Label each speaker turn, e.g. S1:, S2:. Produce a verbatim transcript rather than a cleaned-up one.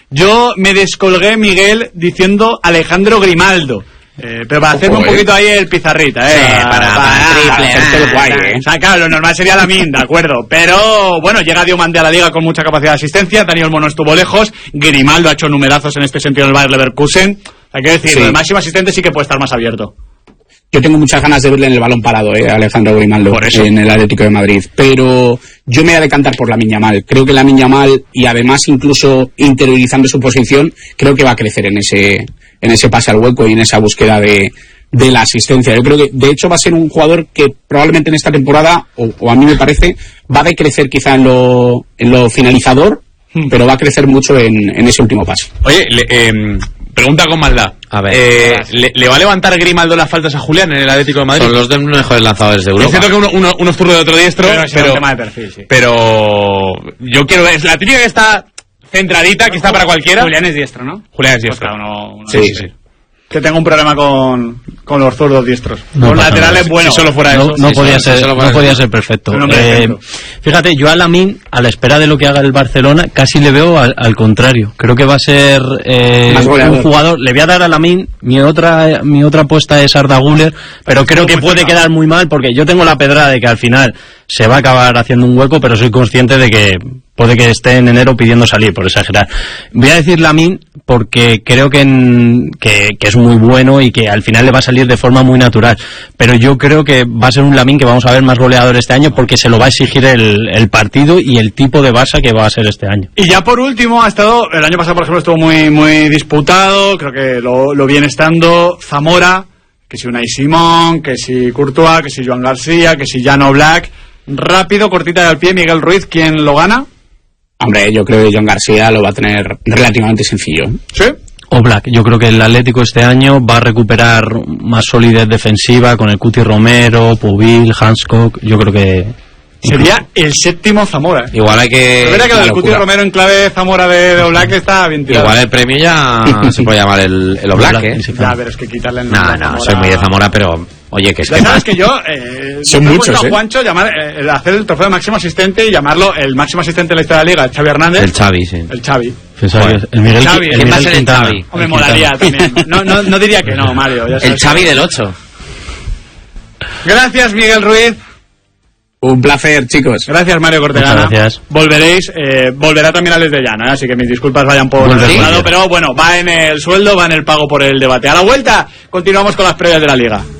S1: Yo me descolgué, Miguel, diciendo Alejandro Grimaldo. Eh, pero para hacerme un poquito ahí el pizarrita, eh.
S2: Sí, para, para, para triple,
S1: hacerte el guay, eh. O sea, claro, lo normal sería Lamine, de acuerdo. Pero, bueno, llega Diomande a la liga con mucha capacidad de asistencia. Daniel Mono estuvo lejos. Grimaldo ha hecho numerazos en este sentido en el Bayer Leverkusen. Hay que decir, sí. El máximo asistente sí que puede estar más abierto.
S3: Yo tengo muchas ganas de verle en el balón parado, eh, Alejandro Grimaldo, por eso. En el Atlético de Madrid. Pero yo me voy a decantar por Lamine Yamal. Creo que Lamine Yamal, y además incluso interiorizando su posición, creo que va a crecer en ese en ese pase al hueco y en esa búsqueda de, de la asistencia. Yo creo que, de hecho, va a ser un jugador que probablemente en esta temporada, o, o a mí me parece, va a decrecer quizá en lo, en lo finalizador, hmm. pero va a crecer mucho en, en ese último pase.
S4: Oye, le, eh, pregunta con maldad. A ver, eh, ¿le, ¿le va a levantar Grimaldo las faltas a Julián en el Atlético de Madrid?
S2: Son los dos mejores lanzadores de Europa.
S4: Es cierto que uno, uno, uno es zurdo de otro diestro, pero, pero,
S1: es un tema de perfil, sí.
S4: Pero yo quiero ver, es la típica que está centradita, que está para cualquiera.
S1: Julián es diestro, ¿no?
S4: Julián es diestro.
S1: Pues claro, no, no,
S4: sí, sí, sí.
S1: Que tengo un problema con, con los zurdos diestros.
S5: No,
S1: los laterales, bueno.
S4: Si solo fuera
S5: no,
S4: eso.
S5: No,
S4: sí,
S5: podía,
S4: solo,
S5: ser, no podía ser perfecto. Eh, fíjate, yo a Lamine, a la espera de lo que haga el Barcelona, casi le veo al, al contrario. Creo que va a ser eh, un jugador. Le voy a dar a Lamine. Mi otra, mi otra apuesta es Arda Güler, pero creo que puede quedar muy mal porque yo tengo la pedrada de que al final se va a acabar haciendo un hueco, pero soy consciente de que puede que esté en enero pidiendo salir, por exagerar. Voy a decir Lamine porque creo que, en, que, que es muy bueno y que al final le va a salir de forma muy natural. Pero yo creo que va a ser un Lamine que vamos a ver más goleador este año porque se lo va a exigir el, el partido y el tipo de Barça que va a ser este año.
S1: Y ya por último, ha estado, el año pasado por ejemplo estuvo muy, muy disputado, creo que lo, lo viene estando Zamora, que si Unai Simón, que si Courtois, que si Joan García, que si Jan Oblak. Rápido, cortita de al pie, Miguel Ruiz, ¿quién lo gana?
S3: Hombre, yo creo que Joan García lo va a tener relativamente sencillo.
S1: ¿Sí?
S5: Oblak, yo creo que el Atlético este año va a recuperar más solidez defensiva con el Cuti Romero, Pubil, Hanskog. Yo creo que
S1: sería el séptimo Zamora.
S2: Igual hay que...
S1: Es verdad que el Cuti Romero en clave Zamora de, de Oblak está bien tirado.
S2: Igual el premio ya se puede llamar el, el Oblak, ¿eh?
S1: Ya, pero es que quitarle el
S2: nombre. No, no, soy muy de Zamora, pero... Oye, que es
S1: ya
S2: que...
S1: sabes que yo... Eh,
S3: son
S1: me
S3: muchos,
S1: he
S3: ¿eh?
S1: a Juancho llamar, eh, hacer el trofeo de máximo asistente y llamarlo el máximo asistente de la historia de la Liga, el Xavi Hernández.
S2: El Xavi, sí.
S1: El Xavi.
S5: Bueno, el Miguel,
S1: Xavi,
S5: el Miguel Quintana.
S1: O me molaría también. No, no, no diría que no, Mario. Ya
S2: el Xavi del ocho.
S1: Gracias, Miguel Ruiz.
S3: Un placer, chicos.
S1: Gracias, Mario Cortegana.
S5: Muchas gracias.
S1: Volveréis, eh, volverá también a Les de Llano, ¿eh? Así que mis disculpas vayan por el lado, pero bueno, va en el sueldo, va en el pago por el debate. A la vuelta, continuamos con las previas de la Liga.